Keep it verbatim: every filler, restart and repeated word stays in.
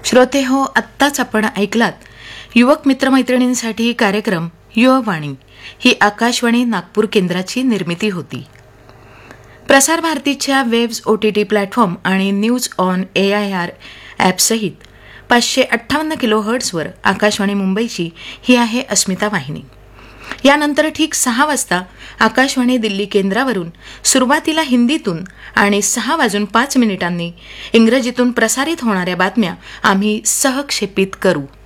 श्रोते हो, आत्ताच आपण ऐकलात युवक मित्रमैत्रिणींसाठी कार्यक्रम युववाणी. ही आकाशवाणी नागपूर केंद्राची निर्मिती होती. प्रसार भारतीच्या waves O T T platform आणि news on A I R ॲपसहित पाचशे अठ्ठावन्न किलो हर्ट्सवर आकाशवाणी मुंबईची ही आहे अस्मिता वाहिनी. यानंतर ठीक सहा वाजता आकाशवाणी दिल्ली केंद्रावरून सुरुवातीला हिंदीतून आणि सहा वाजून पाच मिनिटांनी इंग्रजीतून प्रसारित होणाऱ्या बातम्या आम्ही सहक्षेपित करू.